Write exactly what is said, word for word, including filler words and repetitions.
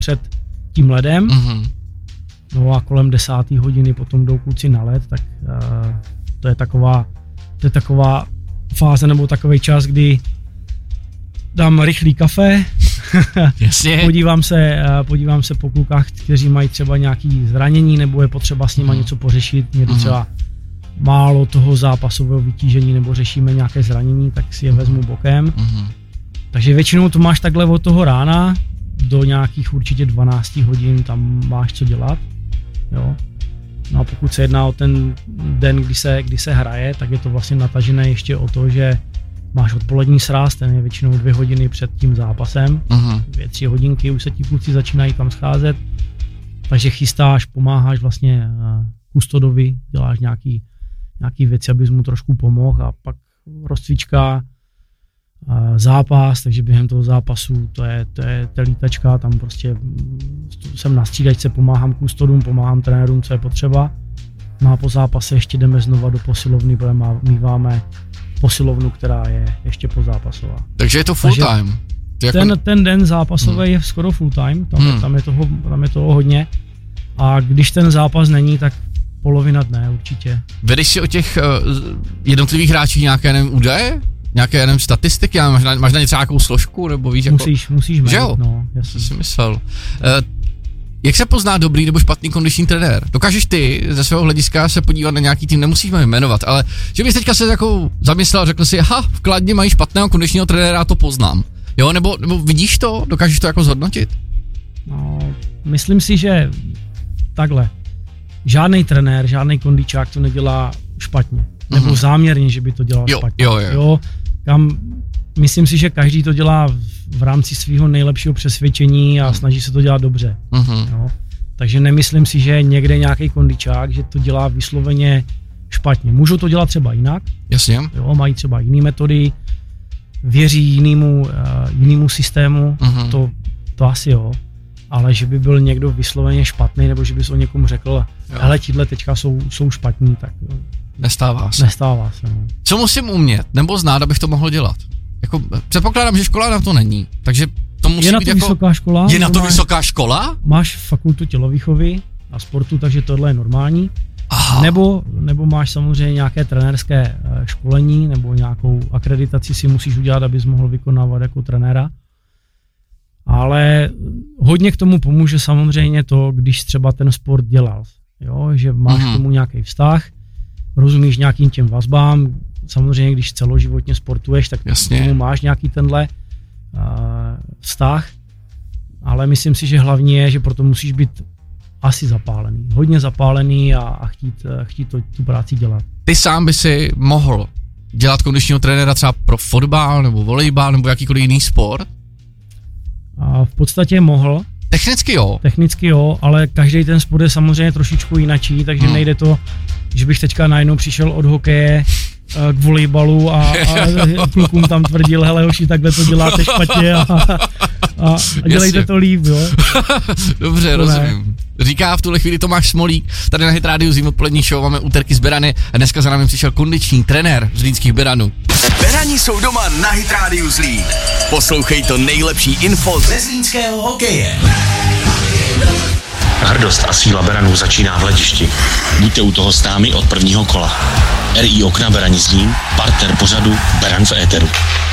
před tím ledem, mm-hmm. no a kolem desáté hodiny potom jdou kluci na led, tak uh, to je taková, to je taková fáze nebo takový čas, kdy dám rychlý kafe, podívám se, podívám se po klukách, kteří mají třeba nějaký zranění nebo je potřeba s nima mm. něco pořešit, někdy třeba málo toho zápasového vytížení nebo řešíme nějaké zranění, tak si je vezmu bokem. Mm. Takže většinou to máš takhle od toho rána do nějakých určitě dvanáct hodin, tam máš co dělat. Jo. No a pokud se jedná o ten den, kdy se, kdy se hraje, tak je to vlastně natažené ještě o to, že máš odpolední sráz, ten je většinou dvě hodiny před tím zápasem, uh-huh. dvě, tři hodinky, už se ti kluci začínají tam scházet, takže chystáš, pomáháš vlastně kustodovi, děláš nějaký, nějaký věci, abys mu trošku pomohl a pak rozcvička, zápas, takže během toho zápasu to je, to je ta lítačka, tam prostě jsem na střídačce, pomáhám kustodům, pomáhám trenérům, co je potřeba. No a po zápase ještě jdeme znova do posilovny, protože míváme posilovnu, která je ještě pozápasová. Takže je to full takže time? Jako... Ten, ten den zápasový hmm. je skoro full time, tam, hmm. je, tam, je toho, tam je toho hodně. A když ten zápas není, tak polovina dne určitě. Vedeš si o těch uh, jednotlivých hráčích nějaké nevím, údaje? Nějaké nevím, statistiky? Máš na, máš na ně třeba nějakou složku? Nebo víš, jako... Musíš, musíš mít, no. Jasný. Co jsi myslel? Uh, Jak se pozná dobrý nebo špatný kondiční trenér? Dokážeš ty ze svého hlediska se podívat na nějaký tým, nemusíme jmenovat, ale že bys teďka se jako zamyslel a řekl si, aha, v Kladně mají špatného kondičního trenéra, to poznám. Jo, nebo, nebo vidíš to? Dokážeš to jako zhodnotit? No, myslím si, že takhle. Žádný trenér, žádný kondičák to nedělá špatně. Nebo mm-hmm. záměrně, že by to dělal jo, špatně. Jo, jo. jo kam, myslím si, že každý to dělá v rámci svého nejlepšího přesvědčení a snaží se to dělat dobře. Uh-huh. Jo? Takže nemyslím si, že někde nějaký kondičák, že to dělá vysloveně špatně. Můžou to dělat třeba jinak. Jasně. Jo, mají třeba jiné metody, věří jinému, uh, jinému systému, uh-huh. to, to asi jo. Ale že by byl někdo vysloveně špatný, nebo že bys o někomu řekl, hele, tíhle teďka jsou, jsou špatní, tak jo. Nestává se. Nestává se, no. Co musím umět, nebo znát, abych to mohl dělat? Jako, předpokládám, že škola na to není, takže to musí je na být to jako... vysoká škola. Je na to máš, vysoká škola? Máš fakultu tělovýchovy a sportu, takže tohle je normální. Aha. Nebo, nebo máš samozřejmě nějaké trenérské školení, nebo nějakou akreditaci si musíš udělat, abys mohl vykonávat jako trenéra. Ale hodně k tomu pomůže samozřejmě to, když třeba ten sport dělal. Jo? Že máš mm. k tomu nějaký vztah, rozumíš nějakým těm vazbám. Samozřejmě, když celoživotně sportuješ, tak Jasně. k tomu máš nějaký tenhle uh, vztah, ale myslím si, že hlavní je, že proto musíš být asi zapálený, hodně zapálený a, a chtít, uh, chtít to, tu práci dělat. Ty sám by si mohl dělat kondičního trenéra třeba pro fotbal nebo volejbal nebo jakýkoliv jiný sport? A v podstatě mohl. Technicky jo. Technicky jo, ale každý ten sport je samozřejmě trošičku jinačí, takže hmm. nejde to, že bych teďka najednou přišel od hokeje k volejbalu a, a klukům tam tvrdil, hele hoši, takhle to děláte špatně a, a, a dělejte Jasně. to líp, jo. Dobře, to rozumím. Ne. Říká v tuhle chvíli Tomáš Smolík, tady na Hit Radio Zlín odpolední show, máme úterky z Berany a dneska za námi přišel kondiční trenér z Zlínských Beranů. Berani jsou doma na Hit Radio Zlín. Poslouchej to nejlepší info ze zlínského hokeje. Hrdost a síla Beranů začíná v hledišti. Buďte u toho s námi od prvního kola. R I Okna Berani Zlín, partner pořadu Beran v éteru.